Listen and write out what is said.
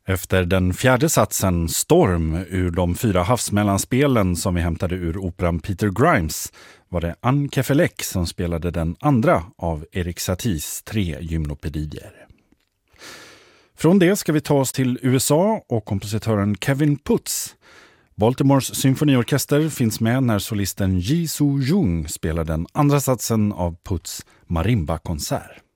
Efter den fjärde satsen Storm ur de 4 havsmellanspelen som vi hämtade ur operan Peter Grimes var det Anne Kefelec som spelade den andra av Erik Saties 3 gymnopedier. Från det ska vi ta oss till USA och kompositören Kevin Putz. Baltimores symfoniorkester finns med när solisten Ji Soo Jung spelar den andra satsen av Putz marimba-konsert.